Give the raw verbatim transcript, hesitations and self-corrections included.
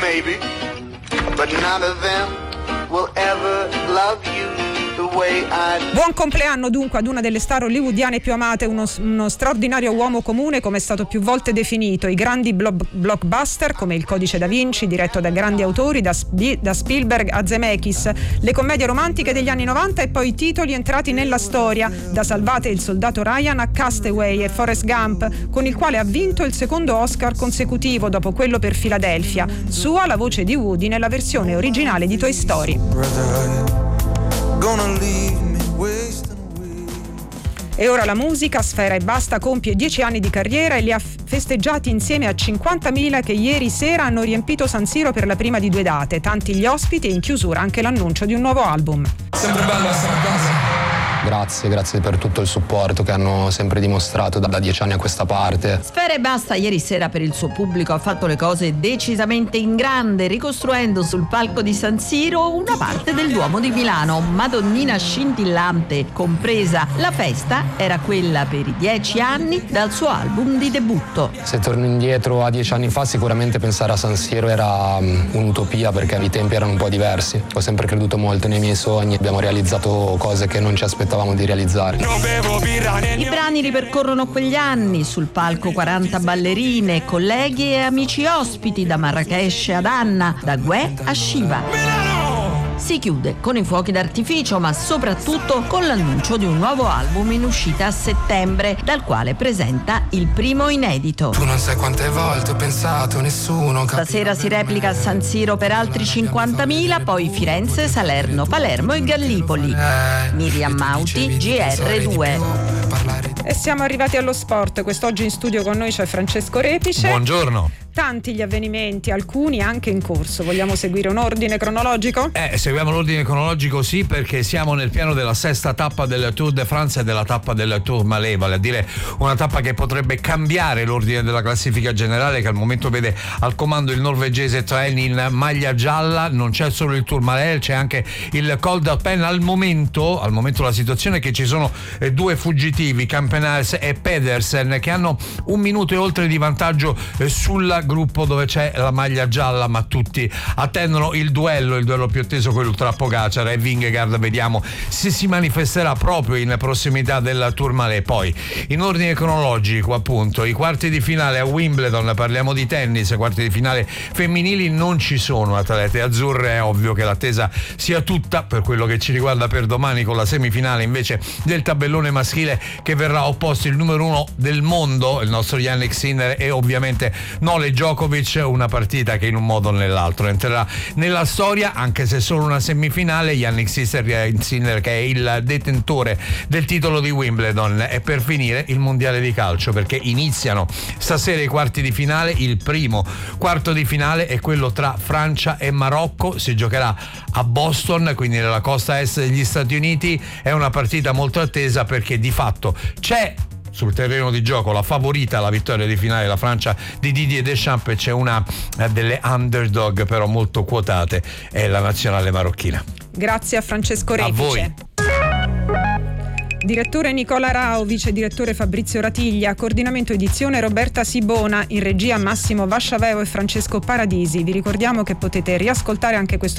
maybe, but none of them will ever love you. Buon compleanno dunque ad una delle star hollywoodiane più amate, uno, uno straordinario uomo comune, come è stato più volte definito. I grandi blo- blockbuster come Il Codice da Vinci, diretto da grandi autori, da, Sp- da Spielberg a Zemeckis, le commedie romantiche degli anni novanta e poi i titoli entrati nella storia, da Salvate il soldato Ryan a Castaway e Forrest Gump, con il quale ha vinto il secondo Oscar consecutivo dopo quello per Philadelphia. Sua la voce di Woody nella versione originale di Toy Story. E ora la musica. Sfera Ebbasta compie dieci anni di carriera e li ha festeggiati insieme a cinquantamila che ieri sera hanno riempito San Siro per la prima di due date. Tanti gli ospiti e in chiusura anche l'annuncio di un nuovo album. Sempre bello essere a casa. Grazie, grazie per tutto il supporto che hanno sempre dimostrato da, da dieci anni a questa parte. Sfera Ebbasta ieri sera per il suo pubblico ha fatto le cose decisamente in grande, ricostruendo sul palco di San Siro una parte del Duomo di Milano, Madonnina scintillante compresa. La festa era quella per i dieci anni dal suo album di debutto. Se torno indietro a dieci anni fa, sicuramente pensare a San Siro era um, un'utopia, perché i tempi erano un po' diversi. Ho sempre creduto molto nei miei sogni, abbiamo realizzato cose che non ci aspettavamo di realizzare. I brani ripercorrono quegli anni, sul palco quaranta ballerine, colleghi e amici ospiti, da Marrakesh ad Anna, da Guè a Shiva. Si chiude con i fuochi d'artificio, ma soprattutto con l'annuncio di un nuovo album in uscita a settembre, dal quale presenta il primo inedito. Tu non sai quante volte ho pensato, nessuno capirà. Stasera si replica a San Siro per altri cinquantamila, poi Firenze, Salerno, Palermo e Gallipoli. Miriam Mauti, G R due. E siamo arrivati allo sport. Quest'oggi in studio con noi c'è Francesco Repice. Buongiorno. Tanti gli avvenimenti, alcuni anche in corso. Vogliamo seguire un ordine cronologico? Eh, seguiamo l'ordine cronologico, sì, perché siamo nel piano della sesta tappa del Tour de France e della tappa del Tour Malais, vale a dire una tappa che potrebbe cambiare l'ordine della classifica generale, che al momento vede al comando il norvegese Tren in maglia gialla. Non c'è solo il Tour Malais, c'è anche il Col d'Alpine. Al momento, al momento la situazione è che ci sono eh, due fuggitivi, Campenars e Pedersen, che hanno un minuto e oltre di vantaggio eh, sul gruppo dove c'è la maglia gialla, ma tutti attendono il duello, il duello più atteso, quello tra Pogacar e Vingegaard. Vediamo se si manifesterà proprio in prossimità del Tour Malais. Poi in ordine cronologico, appunto, i quarti di finale a Wimbledon, parliamo di tennis, quarti di finale femminili, non ci sono atlete azzurre. È ovvio che l'attesa sia tutta, per quello che ci riguarda, per domani, con la semifinale invece del tabellone maschile, che verrà opposto il numero uno del mondo, il nostro Jannik Sinner, e ovviamente Nole Djokovic. Una partita che in un modo o nell'altro entrerà nella storia, anche se solo una semifinale. Jannik Sinner, che è il detentore del titolo di Wimbledon. E per finire il mondiale di calcio, perché iniziano stasera i quarti di finale. Il primo quarto di finale è quello tra Francia e Marocco, si giocherà a Boston, quindi nella costa est degli Stati Uniti. È una partita molto attesa, perché di fatto c'è sul terreno di gioco la favorita alla vittoria di finale, la Francia di Didier Deschamps, e c'è una delle underdog però molto quotate, è la nazionale marocchina. Grazie a Francesco Repice. A voi. Direttore Nicola Rao, vice direttore Fabrizio Ratiglia, coordinamento edizione Roberta Sibona, in regia Massimo Vasciaveo e Francesco Paradisi. Vi ricordiamo che potete riascoltare anche questo